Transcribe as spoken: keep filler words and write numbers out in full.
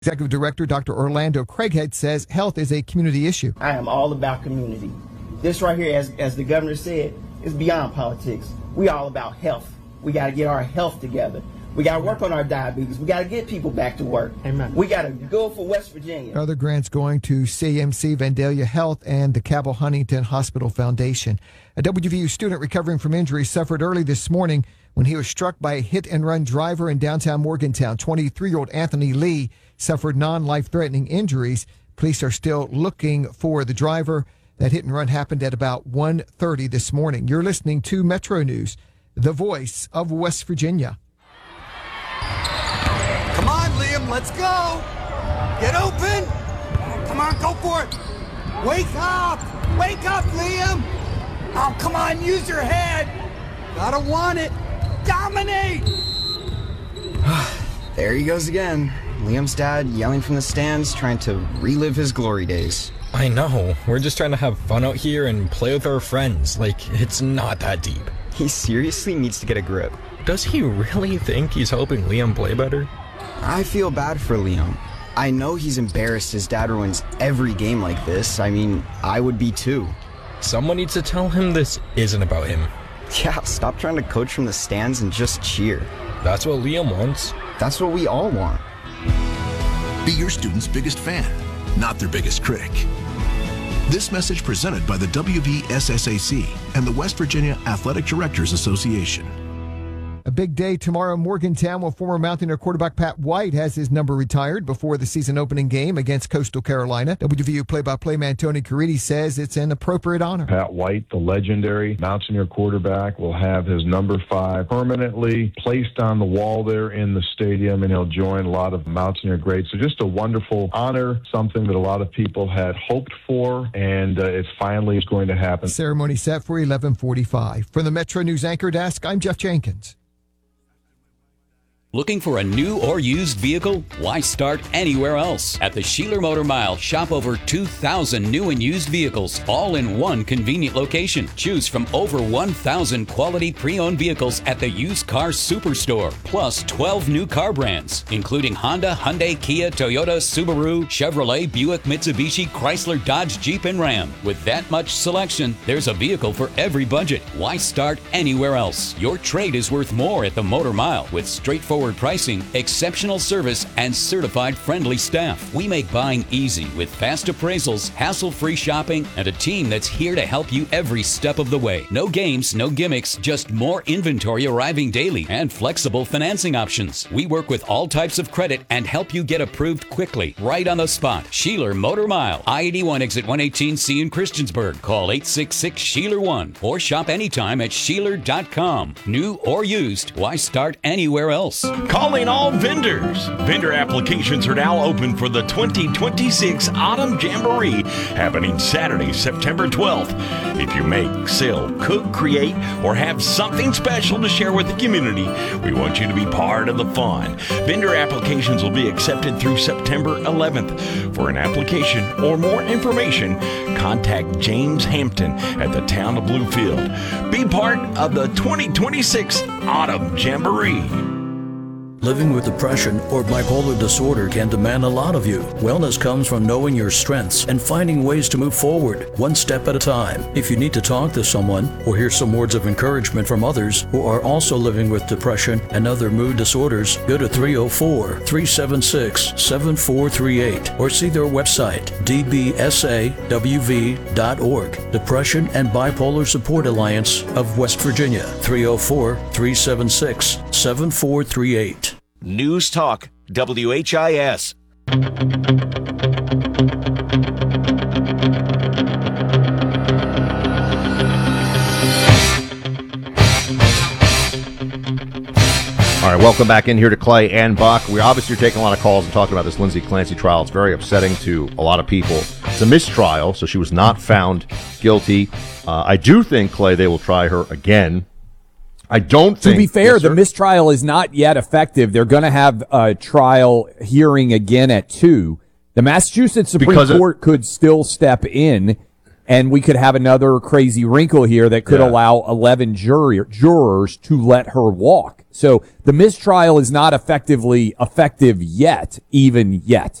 Executive Director Doctor Orlando Craighead says health is a community issue. I am all about community. This right here, as, as the governor said, is beyond politics. We all about health. We got to get our health together. We got to work on our diabetes. We got to get people back to work. Amen. We got to go for West Virginia. Other grants going to C M C Vandalia Health and the Cabell Huntington Hospital Foundation. A W V U student recovering from injuries suffered early this morning when he was struck by a hit-and-run driver in downtown Morgantown. twenty-three-year-old Anthony Lee suffered non-life-threatening injuries. Police are still looking for the driver. That hit-and-run happened at about one thirty this morning. You're listening to Metro News, the voice of West Virginia. Come on, Liam, let's go. Get open. Come on, go for it. Wake up. Wake up, Liam. Oh, come on, use your head. Gotta want it. Dominate. There he goes again. Liam's dad yelling from the stands, trying to relive his glory days. I know. We're just trying to have fun out here and play with our friends. Like, it's not that deep. He seriously needs to get a grip. Does he really think he's helping Liam play better? I feel bad for Liam. I know he's embarrassed his dad ruins every game like this. I mean, I would be too. Someone needs to tell him this isn't about him. Yeah, stop trying to coach from the stands and just cheer. That's what Liam wants. That's what we all want. Be your student's biggest fan, not their biggest critic. This message presented by the W V S S A C and the West Virginia Athletic Directors Association. A big day tomorrow in Morgantown, where former Mountaineer quarterback Pat White has his number retired before the season opening game against Coastal Carolina. W V U play-by-play man Tony Caridi says it's an appropriate honor. Pat White, the legendary Mountaineer quarterback, will have his number five permanently placed on the wall there in the stadium, and he'll join a lot of Mountaineer greats. So just a wonderful honor, something that a lot of people had hoped for, and uh, it finally is going to happen. Ceremony set for eleven forty-five. From the Metro News Anchor Desk, I'm Jeff Jenkins. Looking for a new or used vehicle? Why start anywhere else? At the Sheeler Motor Mile, shop over two thousand new and used vehicles, all in one convenient location. Choose from over one thousand quality pre-owned vehicles at the Used Car Superstore, plus twelve new car brands, including Honda, Hyundai, Kia, Toyota, Subaru, Chevrolet, Buick, Mitsubishi, Chrysler, Dodge, Jeep, and Ram. With that much selection, there's a vehicle for every budget. Why start anywhere else? Your trade is worth more at the Motor Mile with straightforward pricing, exceptional service, and certified friendly staff. We make buying easy with fast appraisals, hassle-free shopping, and a team that's here to help you every step of the way. No games, no gimmicks, just more inventory arriving daily and flexible financing options. We work with all types of credit and help you get approved quickly, right on the spot. Sheeler Motor Mile, I eighty-one exit one eighteen C in Christiansburg. Call eight six six Sheeler one or shop anytime at Sheeler dot com. New or used, why start anywhere else? Calling all vendors. Vendor applications are now open for the twenty twenty-six Autumn Jamboree happening Saturday, September twelfth. If you make, sell, cook, create, or have something special to share with the community, we want you to be part of the fun. Vendor applications will be accepted through September eleventh. For an application or more information, contact James Hampton at the town of Bluefield. Be part of the twenty twenty-six Autumn Jamboree. Living with depression or bipolar disorder can demand a lot of you. Wellness comes from knowing your strengths and finding ways to move forward, one step at a time. If you need to talk to someone or hear some words of encouragement from others who are also living with depression and other mood disorders, go to three oh four, three seven six, seven four three eight or see their website, d b s a w v dot org. Depression and Bipolar Support Alliance of West Virginia, three oh four, three seven six, seven four three eight. News Talk, W H I S. All right, welcome back in here to Clay and Buck. We obviously are taking a lot of calls and talking about this Lindsay Clancy trial. It's very upsetting to a lot of people. It's a mistrial, so she was not found guilty. Uh, I do think, Clay, they will try her again. I don't think... To be fair, yes, the mistrial is not yet effective. They're going to have a trial hearing again at two. The Massachusetts Supreme Court it, could still step in And we could have another crazy wrinkle here that could Yeah. allow eleven jury, jurors to let her walk. So the mistrial is not effectively effective yet, even yet.